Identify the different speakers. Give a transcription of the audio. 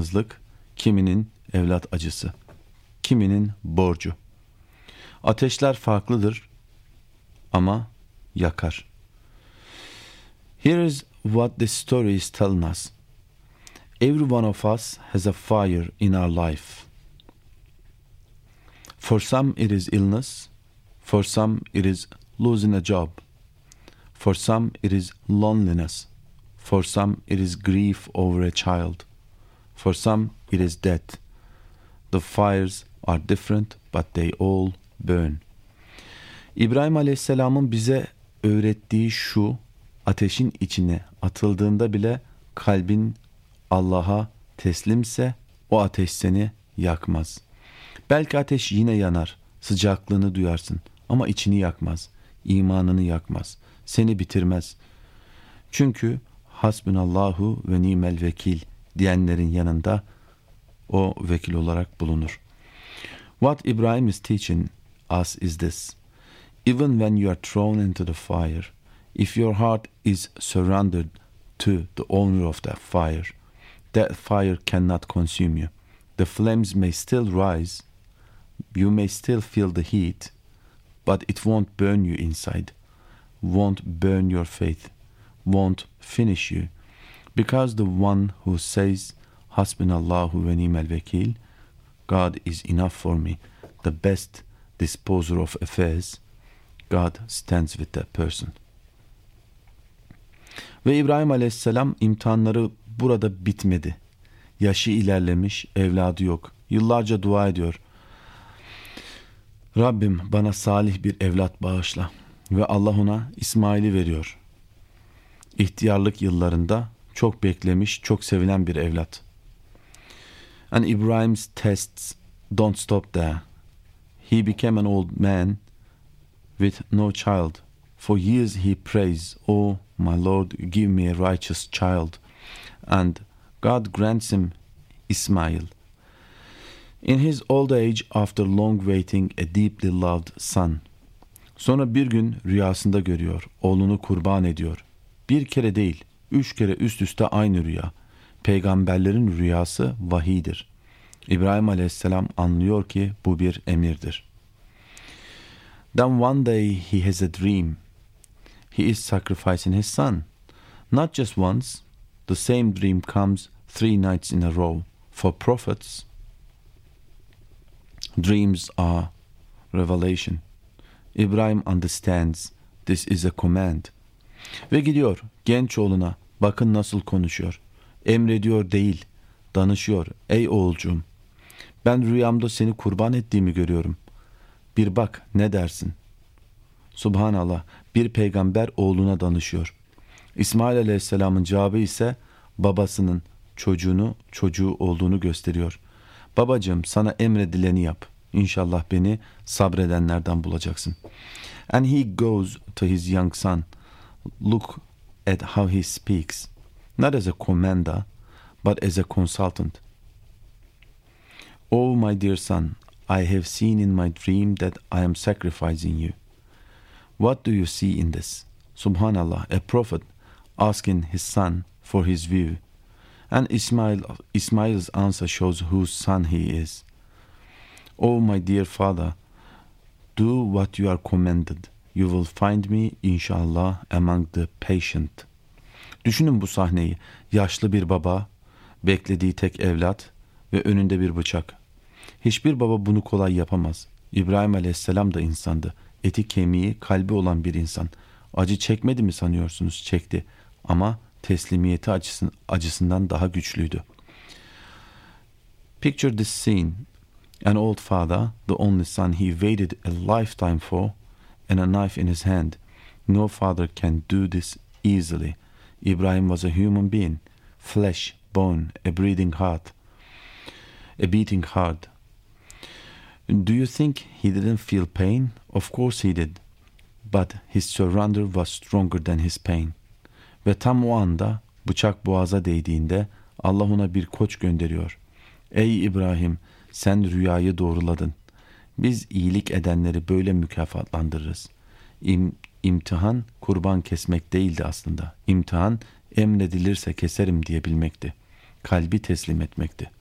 Speaker 1: kiminin evlat acısı, kiminin borcu. Ateşler farklıdır ama yakar. Here is what the story is telling us. Every one of us has a fire in our life. For some it is illness, for some it is losing a job, for some it is loneliness, for some it is grief over a child, for some it is death. The fires are different but they all burn. İbrahim Aleyhisselam'ın bize öğrettiği şu: ateşin içine atıldığında bile kalbin Allah'a teslimse o ateş seni yakmaz. Belki ateş yine yanar, sıcaklığını duyarsın ama içini yakmaz, imanını yakmaz, seni bitirmez. Çünkü hasbunallahu ve nimel vekil diyenlerin yanında o vekil olarak bulunur. What Ibrahim is teaching us is this: even when you are thrown into the fire, if your heart is surrendered to the owner of that fire cannot consume you. The flames may still rise, you may still feel the heat, but it won't burn you inside, won't burn your faith, won't finish you. Because the one who says, Hasbunallahu ve nimel vekil, God is enough for me, the best disposer of affairs, God stands with that person. Ve İbrahim Aleyhisselam imtihanları burada bitmedi. Yaşı ilerlemiş, evladı yok. Yıllarca dua ediyor. Rabbim bana salih bir evlat bağışla. Ve Allah ona İsmail'i veriyor. İhtiyarlık yıllarında çok beklemiş, çok sevilen bir evlat. And Ibrahim's tests don't stop there. He became an old man with no child. For years he prays, "Oh, my Lord, give me a righteous child." And God grants him Ismail. In his old age, after long waiting, a deeply loved son. Sonra bir gün rüyasında görüyor, oğlunu kurban ediyor. Bir kere değil, 3 kere üst üste aynı rüya. Peygamberlerin rüyası vahiydir. İbrahim Aleyhisselam anlıyor ki bu bir emirdir. Then one day he has a dream. He is sacrificing his son. Not just once, the same dream comes 3 nights in a row. For prophets, dreams are revelation. İbrahim understands this is a command. Ve gidiyor genç oğluna, bakın nasıl konuşuyor. Emrediyor değil, danışıyor. Ey oğulcuğum, ben rüyamda seni kurban ettiğimi görüyorum. Bir bak, ne dersin? Subhanallah, bir peygamber oğluna danışıyor. İsmail Aleyhisselam'ın cevabı ise babasının çocuğu olduğunu gösteriyor. Babacığım, sana emredileni yap. İnşallah beni sabredenlerden bulacaksın. And he goes to his young son. Look at how he speaks. Not as a commander, but as a consultant. Oh, my dear son, I have seen in my dream that I am sacrificing you. What do you see in this? Subhanallah, a prophet asking his son for his view. And Ismail's answer shows whose son he is. Oh, my dear father, do what you are commanded. You will find me, inshallah, among the patient. Düşünün bu sahneyi. Yaşlı bir baba, beklediği tek evlat ve önünde bir bıçak. Hiçbir baba bunu kolay yapamaz. İbrahim Aleyhisselam da insandı. Eti kemiği, kalbi olan bir insan. Acı çekmedi mi sanıyorsunuz? Çekti. Ama teslimiyeti acısından daha güçlüydü. Picture this scene. An old father, the only son he waited a lifetime for, and a knife in his hand. No father can do this easily. Ibrahim was a human being, flesh, bone, a beating heart. Do you think he didn't feel pain? Of course he did. But his surrender was stronger than his pain. Ve tam o anda bıçak boğaza değdiğinde Allah ona bir koç gönderiyor. Ey İbrahim, sen rüyayı doğruladın. Biz iyilik edenleri böyle mükafatlandırırız. İmtihan kurban kesmek değildi aslında. İmtihan emredilirse keserim diyebilmekti. kalbi teslim etmekti.